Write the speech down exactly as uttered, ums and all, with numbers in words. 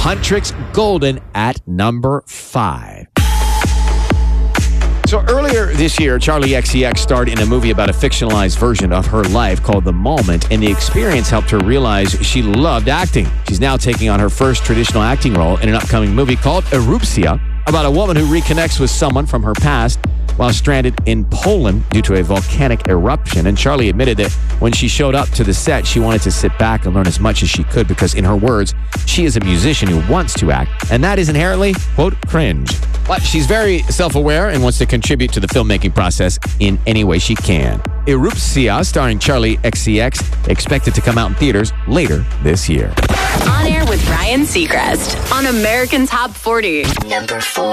Huntrix Golden at number five. So earlier this year, Charli X C X starred in a movie about a fictionalized version of her life called The Moment, and the experience helped her realize she loved acting. She's now taking on her first traditional acting role in an upcoming movie called Erupcja, about a woman who reconnects with someone from her past while stranded in Poland due to a volcanic eruption. And Charli admitted that when she showed up to the set, she wanted to sit back and learn as much as she could because, in her words, she is a musician who wants to act, and that is inherently, quote, cringe. But she's very self-aware and wants to contribute to the filmmaking process in any way she can. Erupcja, starring Charli X C X, expected to come out in theaters later this year. On Air with Ryan Seacrest on American Top forty. Number four.